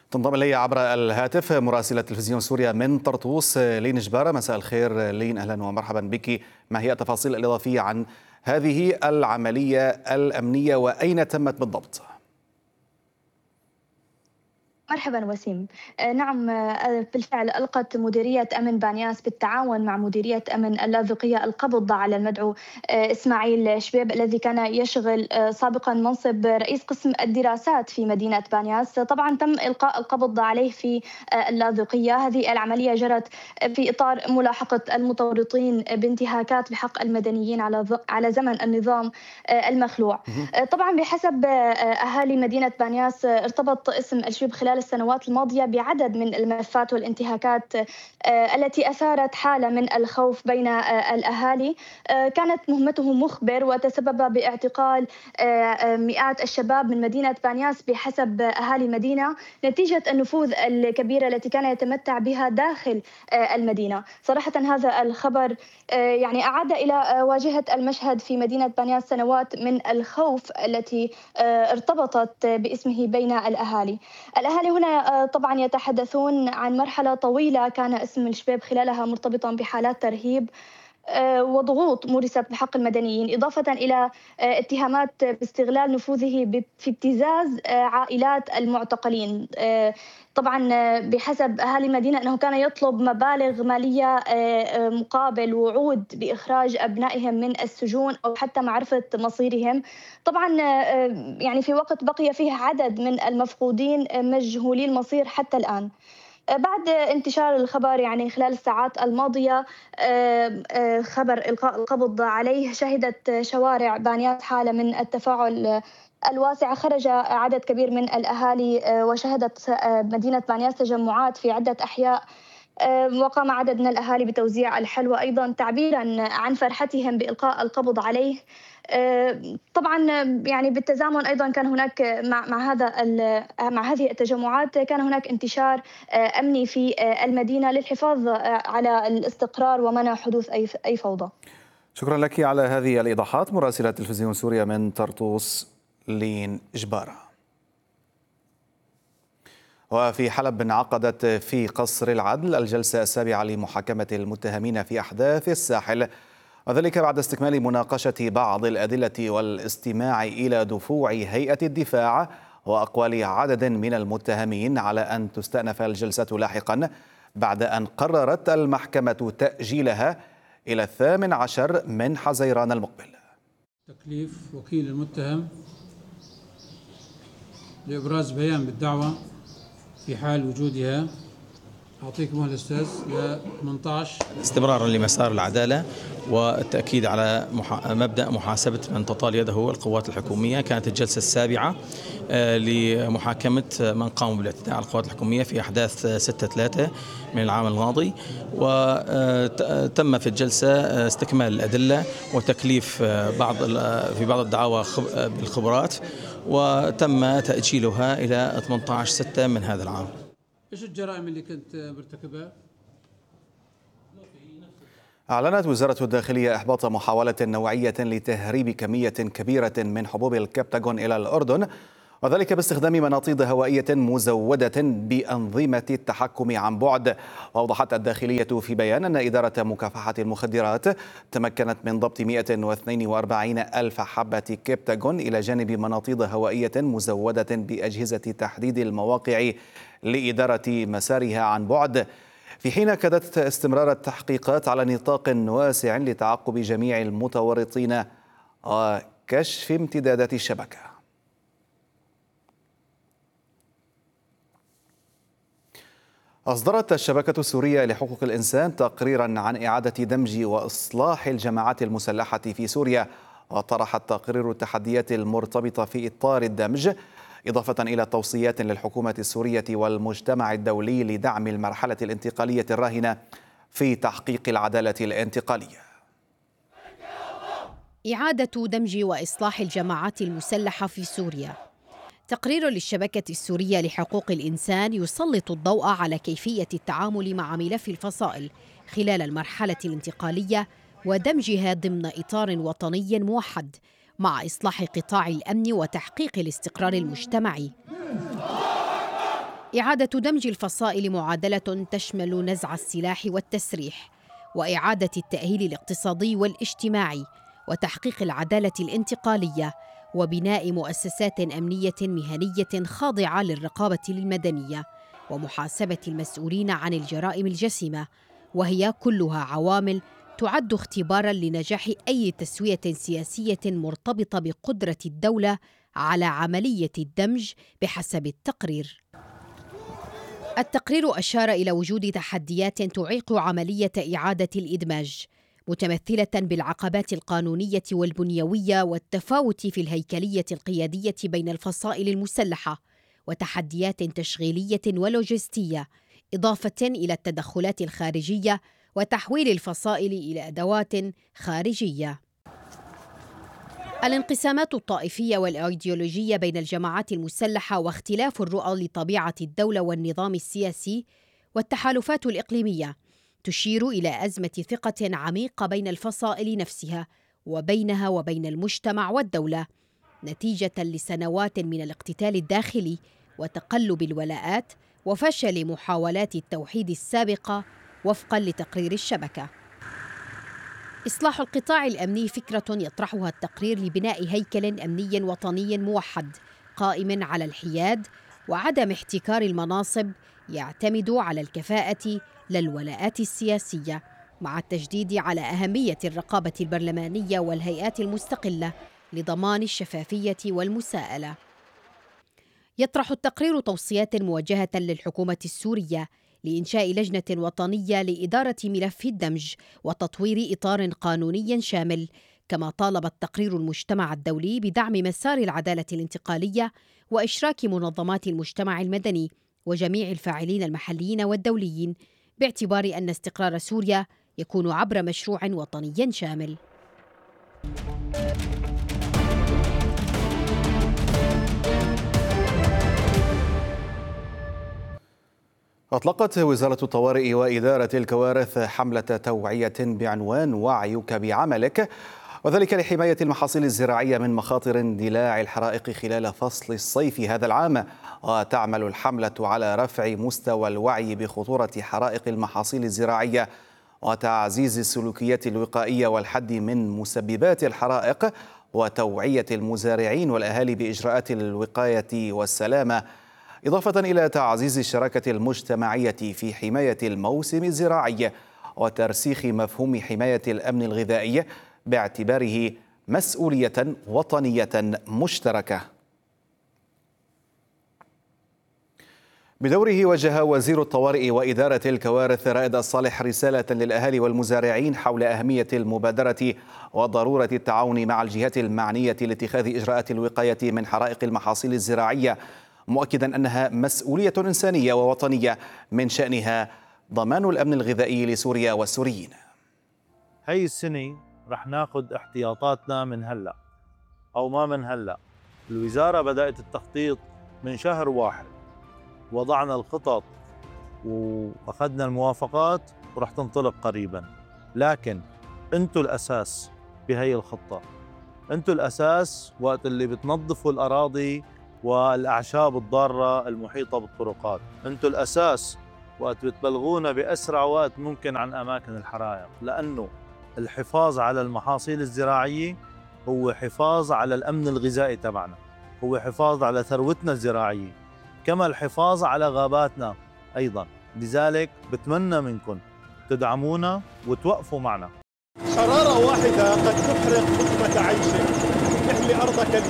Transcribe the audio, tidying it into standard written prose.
تنضم إلي عبر الهاتف مراسلة تلفزيون سوريا من طرطوس لين جبارة. مساء الخير لين، أهلا ومرحبا بك. ما هي التفاصيل الإضافية عن هذه العملية الأمنية وأين تمت بالضبط؟ مرحبا وسيم. نعم، بالفعل ألقت مديرية أمن بانياس بالتعاون مع مديرية أمن اللاذقية القبض على المدعو إسماعيل شبيب الذي كان يشغل سابقا منصب رئيس قسم الدراسات في مدينة بانياس. طبعا تم إلقاء القبض عليه في اللاذقية. هذه العملية جرت في إطار ملاحقة المتورطين بانتهاكات بحق المدنيين على زمن النظام المخلوع. طبعا بحسب أهالي مدينة بانياس ارتبط اسم الشبيب خلال السنوات الماضية بعدد من الملفات والانتهاكات التي أثارت حالة من الخوف بين الأهالي. كانت مهمته مخبر وتسبب باعتقال مئات الشباب من مدينة بانياس بحسب أهالي المدينة نتيجة النفوذ الكبيرة التي كان يتمتع بها داخل المدينة. صراحة هذا الخبر يعني أعاد إلى واجهة المشهد في مدينة بانياس سنوات من الخوف التي ارتبطت باسمه بين الأهالي. الأهالي هنا طبعا يتحدثون عن مرحلة طويلة كان اسم الشبيب خلالها مرتبطا بحالات ترهيب وضغوط مورست بحق المدنيين، إضافة إلى اتهامات باستغلال نفوذه في ابتزاز عائلات المعتقلين. طبعا بحسب أهالي المدينة أنه كان يطلب مبالغ مالية مقابل وعود بإخراج أبنائهم من السجون أو حتى معرفة مصيرهم. طبعا يعني في وقت بقي فيه عدد من المفقودين مجهولي المصير حتى الآن. بعد انتشار الخبر يعني خلال الساعات الماضية خبر إلقاء القبض عليه، شهدت شوارع بانياس حالة من التفاعل الواسع. خرج عدد كبير من الأهالي وشهدت مدينة بانياس تجمعات في عدة أحياء، وقام عدد من الأهالي بتوزيع الحلوى أيضا تعبيرا عن فرحتهم بإلقاء القبض عليه. طبعا يعني بالتزامن أيضا كان هناك مع هذه التجمعات كان هناك انتشار أمني في المدينة للحفاظ على الاستقرار ومنع حدوث أي فوضى. شكرا لك على هذه الإيضاحات مراسلة تلفزيون سوريا من طرطوس لين جبارة. وفي حلب انعقدت في قصر العدل الجلسة السابعة لمحاكمة المتهمين في أحداث الساحل، وذلك بعد استكمال مناقشة بعض الأدلة والاستماع إلى دفوع هيئة الدفاع وأقوال عدد من المتهمين على أن تستأنف الجلسة لاحقا، بعد أن قررت المحكمة تأجيلها إلى 18 من حزيران المقبل. تكليف وكيل المتهم لإبراز بيان بالدعوة في حال وجودها. أعطيك مهلة أستاذ ل 18. استمرارا لمسار العدالة والتأكيد على مبدأ محاسبة من تطال يده القوات الحكومية، كانت الجلسة السابعة لمحاكمة من قاموا بالاعتداء على القوات الحكومية في أحداث 6/3 من العام الماضي، وتم في الجلسة استكمال الأدلة وتكليف في بعض الدعاوى بالخبرات، وتم تأجيلها إلى 18/6 من هذا العام. إيش الجرائم اللي كنت مرتكبها؟ أعلنت وزارة الداخلية إحباط محاولة نوعية لتهريب كمية كبيرة من حبوب الكبتاغون إلى الأردن، وذلك باستخدام مناطيد هوائية مزودة بأنظمة التحكم عن بعد. وأوضحت الداخلية في بيان أن إدارة مكافحة المخدرات تمكنت من ضبط 142 ألف حبة كبتاغون إلى جانب مناطيد هوائية مزودة بأجهزة تحديد المواقع لإدارة مسارها عن بعد، في حين كادت استمرار التحقيقات على نطاق واسع لتعقب جميع المتورطين وكشف امتدادات الشبكة. أصدرت الشبكة السورية لحقوق الإنسان تقريرا عن إعادة دمج وإصلاح الجماعات المسلحة في سوريا، وطرحت تقرير التحديات المرتبطة في إطار الدمج، إضافة إلى توصيات للحكومة السورية والمجتمع الدولي لدعم المرحلة الانتقالية الراهنة في تحقيق العدالة الانتقالية. إعادة دمج وإصلاح الجماعات المسلحة في سوريا. تقرير للشبكة السورية لحقوق الإنسان يسلط الضوء على كيفية التعامل مع ملف الفصائل خلال المرحلة الانتقالية ودمجها ضمن إطار وطني موحد مع إصلاح قطاع الأمن وتحقيق الاستقرار المجتمعي. إعادة دمج الفصائل معادلة تشمل نزع السلاح والتسريح، وإعادة التأهيل الاقتصادي والاجتماعي، وتحقيق العدالة الانتقالية، وبناء مؤسسات أمنية مهنية خاضعة للرقابة المدنية، ومحاسبة المسؤولين عن الجرائم الجسيمة، وهي كلها عوامل تعد اختباراً لنجاح أي تسوية سياسية مرتبطة بقدرة الدولة على عملية الدمج بحسب التقرير. التقرير أشار إلى وجود تحديات تعيق عملية إعادة الإدماج، متمثلة بالعقبات القانونية والبنيوية والتفاوت في الهيكلية القيادية بين الفصائل المسلحة، وتحديات تشغيلية ولوجستية، إضافة إلى التدخلات الخارجية وتحويل الفصائل إلى أدوات خارجية. الانقسامات الطائفية والأيديولوجية بين الجماعات المسلحة واختلاف الرؤى لطبيعة الدولة والنظام السياسي والتحالفات الإقليمية تشير إلى أزمة ثقة عميقة بين الفصائل نفسها وبينها وبين المجتمع والدولة، نتيجة لسنوات من الاقتتال الداخلي وتقلب الولاءات وفشل محاولات التوحيد السابقة وفقاً لتقرير الشبكة. إصلاح القطاع الأمني فكرة يطرحها التقرير لبناء هيكل أمني وطني موحد قائم على الحياد وعدم احتكار المناصب، يعتمد على الكفاءة لا الولاءات السياسية، مع التشديد على أهمية الرقابة البرلمانية والهيئات المستقلة لضمان الشفافية والمساءلة. يطرح التقرير توصيات موجهة للحكومة السورية لإنشاء لجنة وطنية لإدارة ملف الدمج وتطوير إطار قانوني شامل، كما طالب التقرير المجتمع الدولي بدعم مسار العدالة الانتقالية وإشراك منظمات المجتمع المدني وجميع الفاعلين المحليين والدوليين، باعتبار أن استقرار سوريا يكون عبر مشروع وطني شامل. أطلقت وزارة الطوارئ وإدارة الكوارث حملة توعية بعنوان وعيك بعملك، وذلك لحماية المحاصيل الزراعية من مخاطر اندلاع الحرائق خلال فصل الصيف هذا العام. وتعمل الحملة على رفع مستوى الوعي بخطورة حرائق المحاصيل الزراعية وتعزيز السلوكيات الوقائية والحد من مسببات الحرائق، وتوعية المزارعين والأهالي بإجراءات الوقاية والسلامة، إضافة إلى تعزيز الشراكة المجتمعية في حماية الموسم الزراعي وترسيخ مفهوم حماية الأمن الغذائي باعتباره مسؤولية وطنية مشتركة. بدوره وجه وزير الطوارئ وإدارة الكوارث رائد الصالح رسالة للأهالي والمزارعين حول أهمية المبادرة وضرورة التعاون مع الجهات المعنية لاتخاذ إجراءات الوقاية من حرائق المحاصيل الزراعية، مؤكدا أنها مسؤولية إنسانية ووطنية من شأنها ضمان الأمن الغذائي لسوريا والسوريين. هاي السنة رح ناخذ احتياطاتنا من هلأ أو ما من هلأ. الوزارة بدأت التخطيط من شهر 1، وضعنا الخطط وأخذنا الموافقات ورح تنطلق قريبا، لكن أنتوا الأساس بهي الخطة، أنتوا الأساس وقت اللي بتنظفوا الأراضي والأعشاب الضارة المحيطة بالطرقات، أنتوا الأساس وقت بتبلغونا بأسرع وقت ممكن عن أماكن الحرائق، لأنه الحفاظ على المحاصيل الزراعية هو حفاظ على الأمن الغذائي تبعنا، هو حفاظ على ثروتنا الزراعية، كما الحفاظ على غاباتنا أيضا. لذلك بتمنى منكم تدعمونا وتوقفوا معنا. حرارة واحدة قد تحرق لقمة عيشك. احلي أرضك